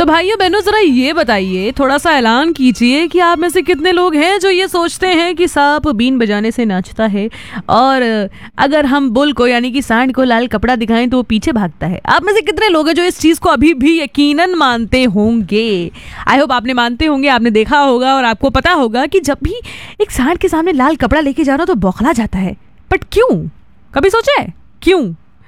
तो भाइयों बहनों जरा ये बताइए, थोड़ा सा ऐलान कीजिए कि आप में से कितने लोग हैं जो ये सोचते हैं कि सांप बीन बजाने से नाचता है और अगर हम बुल को यानी कि सांड को लाल कपड़ा दिखाएं तो वो पीछे भागता है। आप में से कितने लोग हैं जो इस चीज़ को अभी भी यकीनन मानते होंगे? आई होप आपने मानते होंगे, आपने देखा होगा और आपको पता होगा कि जब भी एक सांड के सामने लाल कपड़ा लेके जाना तो बौखला जाता है। बट क्यों? कभी सोचा है क्यों?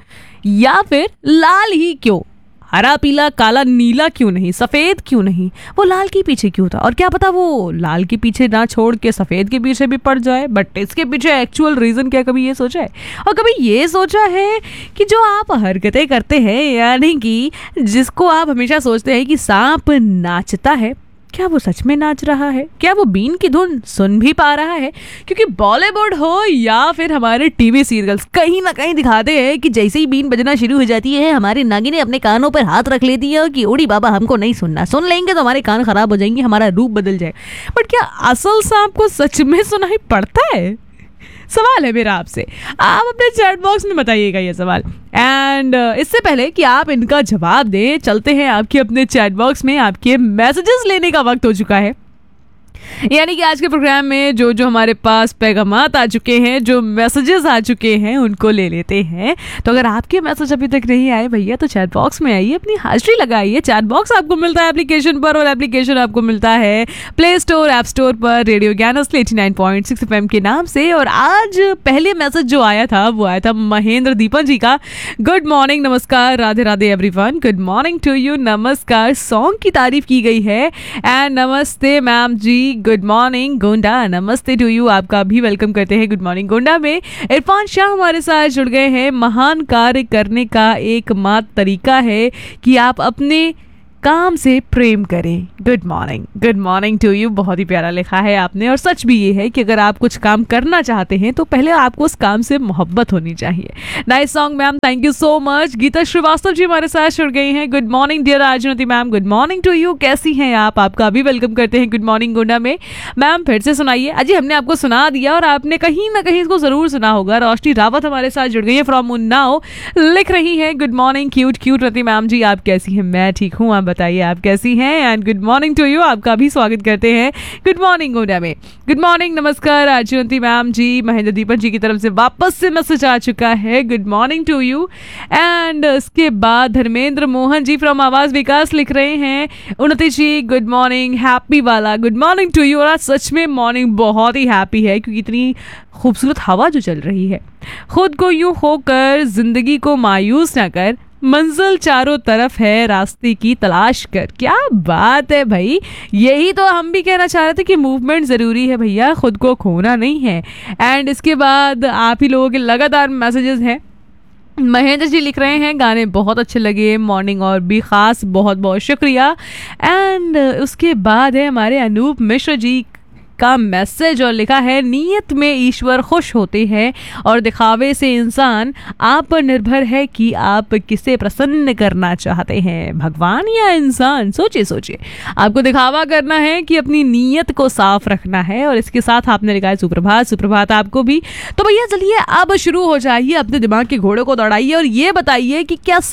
या फिर लाल ही क्यों? हरा पीला काला नीला क्यों नहीं, सफेद क्यों नहीं? वो लाल के पीछे क्यों था? और क्या पता वो लाल के पीछे ना छोड़ के सफेद के पीछे भी पड़ जाए। बट इसके पीछे एक्चुअल रीजन क्या, कभी ये सोचा है? और कभी ये सोचा है कि जो आप हरकतें करते हैं यानी कि जिसको आप हमेशा सोचते हैं कि सांप नाचता है, क्या वो सच में नाच रहा है? क्या वो बीन की धुन सुन भी पा रहा है? क्योंकि बॉलीवुड हो या फिर हमारे टीवी सीरियल्स कहीं ना कहीं दिखाते हैं कि जैसे ही बीन बजना शुरू हो जाती है हमारी नागिनें अपने कानों पर हाथ रख लेती है कि ओड़ी बाबा हमको नहीं सुनना, सुन लेंगे तो हमारे कान खराब हो जाएंगे, हमारा रूप बदल जाए। बट क्या असल सांप को सच में सुनाई पड़ता है? सवाल है मेरा आपसे, आप अपने चैट बॉक्स में बताइएगा ये सवाल। एंड इससे पहले कि आप इनका जवाब दें, चलते हैं आपके अपने चैट बॉक्स में। आपके मैसेजेस लेने का वक्त हो चुका है, यानी कि आज के प्रोग्राम में जो जो हमारे पास पैगामात आ चुके हैं, जो मैसेजेस आ चुके हैं, उनको ले लेते हैं। तो अगर आपके मैसेज अभी तक नहीं आए भैया तो चैट बॉक्स में आइए, अपनी हाजिरी लगाइए। चैट बॉक्स आपको मिलता है एप्लीकेशन पर और एप्लीकेशन आपको मिलता है प्ले स्टोर, ऐप स्टोर पर रेडियो ज्ञान 89.6 FM के नाम से। और आज पहले मैसेज जो आया था वो आया था महेंद्र दीपन जी का। गुड मॉर्निंग, नमस्कार, Radhe Radhe everyone, good morning to you, नमस्कार। सॉन्ग की तारीफ की गई है एंड नमस्ते मैम जी, गुड मॉर्निंग। गोंडा, नमस्ते टू यू, आपका भी वेलकम करते हैं गुड मॉर्निंग गोंडा में। इरफान शाह हमारे साथ जुड़ गए हैं। महान कार्य करने का एकमात्र तरीका है कि आप अपने काम से प्रेम करें। गुड मॉर्निंग टू यू, बहुत ही प्यारा लिखा है आपने। और सच भी ये है कि अगर आप कुछ काम करना चाहते हैं तो पहले आपको उस काम से मोहब्बत होनी चाहिए। Nice song ma'am, thank you so much. Gita Srivastava ji हमारे साथ जुड़ गई हैं। Good morning dear आजुनती ma'am, good morning to you, कैसी हैं आप? आपका भी वेलकम करते हैं गुड मॉर्निंग गोंडा में। मैम फिर से सुनाइए। अजी हमने आपको सुना दिया और आपने कहीं ना कहीं इसको जरूर सुना होगा। रोशनी रावत हमारे साथ जुड़ गई है फ्रॉम उन्नाव, लिख रही है गुड मॉर्निंग क्यूट रति मैम जी, आप कैसी हैं? मैं ठीक हूँ, आप बताइए आप कैसी हैं? And good morning to you, आपका भी स्वागत करते हैं गुड मॉर्निंग गोंडा में। गुड मॉर्निंग, नमस्कार आजुनती मैम जी। महेंद्र दीपन जी की तरफ से वापस से मैसेज आ चुका है, good morning to you. And उसके बाद धर्मेंद्र मोहन जी फ्रॉम आवाज विकास लिख रहे हैं उन्नति जी, गुड मॉर्निंग, हैप्पी वाला गुड मॉर्निंग टू यू। और आज सच में मॉर्निंग बहुत ही हैप्पी है क्योंकि इतनी खूबसूरत हवा जो चल रही है। खुद को यूं होकर जिंदगी को मायूस ना कर, मंजिल चारों तरफ है, रास्ते की तलाश कर। क्या बात है भाई, यही तो हम भी कहना चाह रहे थे कि मूवमेंट ज़रूरी है भैया, खुद को खोना नहीं है। एंड इसके बाद आप ही लोगों के लगातार मैसेजेस हैं। महेंद्र जी लिख रहे हैं गाने बहुत अच्छे लगे, मॉर्निंग और भी ख़ास, बहुत बहुत शुक्रिया। एंड उसके बाद है हमारे अनूप मिश्र जी का मैसेज और लिखा है नीयत में ईश्वर खुश होते हैं और दिखावे से इंसान आप पर निर्भर है कि आप किसे प्रसन्न करना चाहते हैं, भगवान या इंसान। सोचिए आपको दिखावा करना है कि अपनी नीयत को साफ रखना है। और इसके साथ आपने लिखा है सुप्रभात आपको भी। तो भैया चलिए अब शुरू हो जाइए, अपने दिमाग के घोड़े को दौड़ाइए और ये बताइए कि क्या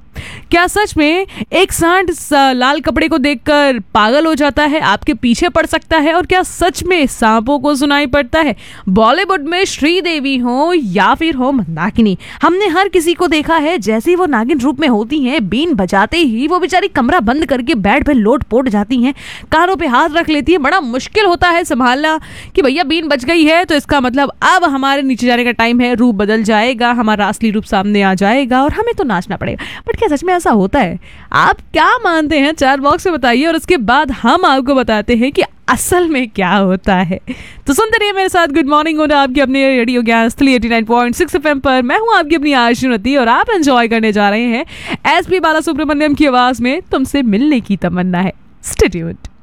सच में एक सांड लाल कपड़े को देखकर पागल हो जाता है, आपके पीछे पड़ सकता है? और क्या सच में सांपों को सुनाई पड़ता है? बॉलीवुड में श्रीदेवी हो या फिर हो मंदाकिनी, हमने हर किसी को देखा है जैसे ही वो नागिन रूप में होती हैं, बीन बजाते ही वो बेचारी कमरा बंद करके बेड पे लोट पोट जाती हैं, कानों पे हाथ रख लेती है। बड़ा मुश्किल होता है संभालना कि भैया बीन बज गई है तो इसका मतलब अब हमारे नीचे जाने का टाइम है, रूप बदल जाएगा, हमारा असली रूप सामने आ जाएगा और हमें तो नाचना पड़ेगा। बट सच में ऐसा होता है? आप क्या मानते हैं चैट बॉक्स में बताइए और उसके बाद हम आपको बताते हैं कि असल में क्या होता है। तो सुनते रहिए मेरे साथ गुड मॉर्निंग गोंडा आपकी अपने रेडियो ज्ञान 89.6 FM पर। मैं हूं आपकी अपनी आशुनति और आप एंजॉय करने जा रहे हैं एसपी बालासुब्रमण्यम की आवाज में तुमसे मिलने की तमन्ना है। Stay tuned.